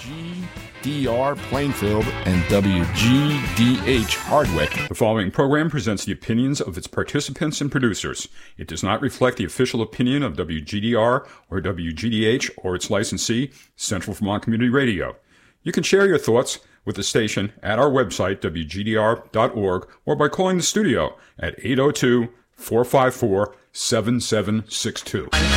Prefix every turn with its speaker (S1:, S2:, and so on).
S1: WGDR Plainfield and WGDH Hardwick.
S2: The following program presents the opinions of its participants and producers. It does not reflect the official opinion of WGDR or WGDH or its licensee, Central Vermont Community Radio. You can share your thoughts with the station at our website, wgdr.org, or by calling the studio at 802-454-7762.